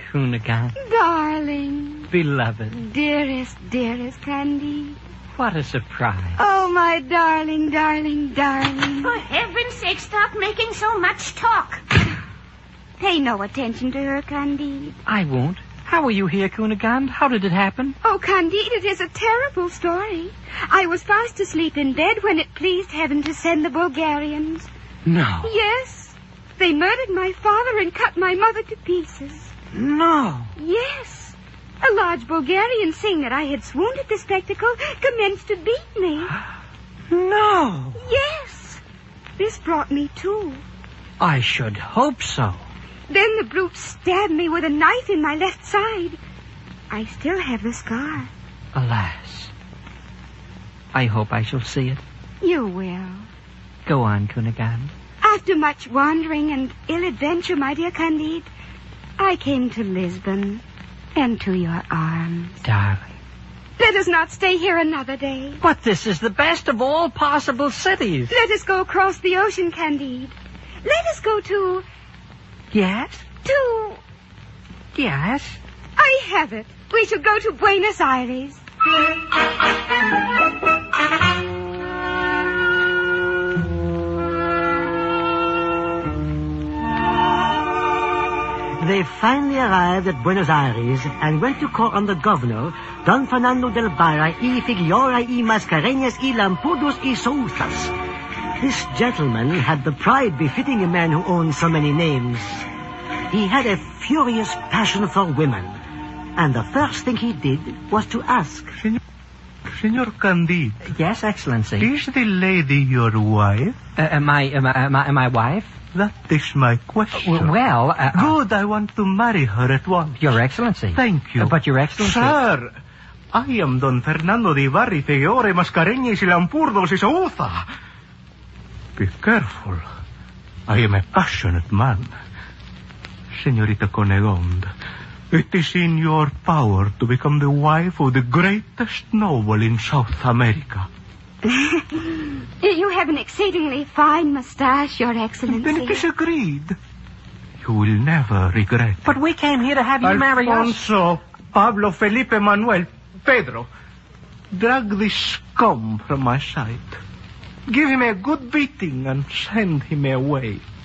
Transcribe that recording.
Cunegonde. Darling. Beloved. Dearest, dearest Candide. What a surprise. Oh, my darling, darling, darling. For heaven's sake, stop making so much talk. Pay no attention to her, Candide. I won't. How are you here, Cunegonde? How did it happen? Oh, Candide, it is a terrible story. I was fast asleep in bed when it pleased heaven to send the Bulgarians. No. Yes. They murdered my father and cut my mother to pieces. No. Yes. A large Bulgarian, seeing that I had swooned at the spectacle, commenced to beat me. No. Yes. This brought me to. I should hope so. Then the brute stabbed me with a knife in my left side. I still have the scar. Alas. I hope I shall see it. You will. Go on, Cunegonde. After much wandering and ill adventure, my dear Candide, I came to Lisbon and to your arms. Darling. Let us not stay here another day. But this is the best of all possible cities. Let us go across the ocean, Candide. Let us go to... Yes? Yes? I have it. We shall go to Buenos Aires. They finally arrived at Buenos Aires and went to call on the governor, Don Fernando del Barra y Figueroa y Mascareñas y Lampudos y Sousas. This gentleman had the pride befitting a man who owns so many names. He had a furious passion for women, and the first thing he did was to ask. Senor Candide. Yes, Excellency. Is the lady your wife? My wife? That is my question. Well, Good, I want to marry her at once. Your Excellency. Thank you. But Your Excellency... Sir, I am Don Fernando de Barri, Figueroa, Mascareñas y Lampudos y Souza. Be careful. I am a passionate man. Senorita Cunegonde, it is in your power to become the wife of the greatest noble in South America. You have an exceedingly fine mustache, Your Excellency. Then it is agreed. You will never regret. But we came here to have you marry us. Alfonso, Pablo, Felipe, Manuel, Pedro, drag this scum from my sight. Give him a good beating and send him away.